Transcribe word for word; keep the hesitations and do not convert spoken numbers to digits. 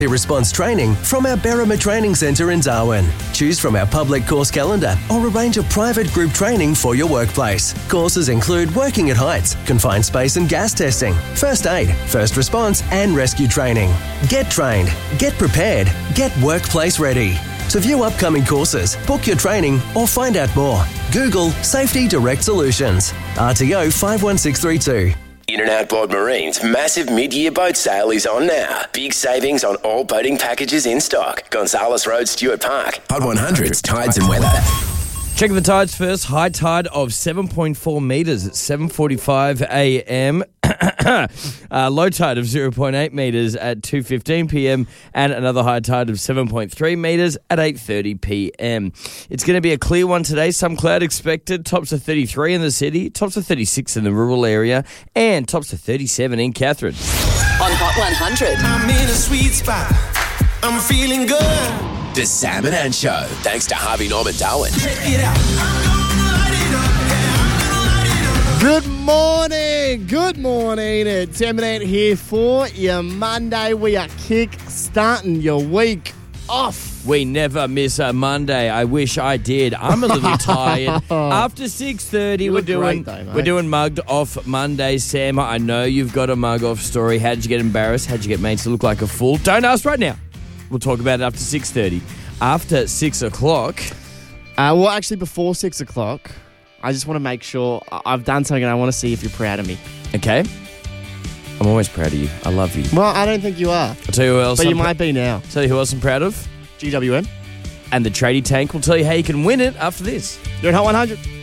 Response training from our Berrima Training Centre in Darwin. Choose from our public course calendar or arrange a private group training for your workplace. Courses include working at heights, confined space and gas testing, first aid, first response and rescue training. Get trained, get prepared, get workplace ready. To view upcoming courses, book your training or find out more, Google Safety Direct Solutions. R T O five one six three two. In and Outboard Marine's massive mid-year boat sale is on now. Big savings on all boating packages in stock. Gonzales Road, Stuart Park. Hot one hundreds, tides and weather. Checking the tides first. High tide of seven point four metres at seven forty-five a m uh, low tide of zero point eight metres at two fifteen p m and another high tide of seven point three metres at eight thirty p m. It's going to be a clear one today. Some cloud expected. Tops of thirty-three in the city, tops of thirty-six in the rural area, and tops of thirty-seven in Catherine. On Hot one hundred. I'm in a sweet spot. I'm feeling good. The Sam and Ann Show. Thanks to Harvey Norman Darwin. Check it out. I'm gonna light it up. Yeah, I'm gonna light it up. Good morning, good morning. It's Eminent here for your Monday. We are kick-starting your week off. We never miss a Monday. I wish I did. I'm a little tired. After six thirty, You we're look doing great though, mate. we're doing mugged off Mondays. Sam, I know you've got a mug off story. How did you get embarrassed? How did you get made to look like a fool? Don't ask right now. We'll talk about it after six thirty. After six o'clock... Uh, well, actually, before six o'clock, I just want to make sure I- I've done something and I want to see if you're proud of me. Okay? I'm always proud of you. I love you. Well, I don't think you are, I'll tell you who else but you I'm might be now. Tell you who else I'm proud of. G W M. And the Tradie Tank will tell you how you can win it after this. You're at Hot one hundred.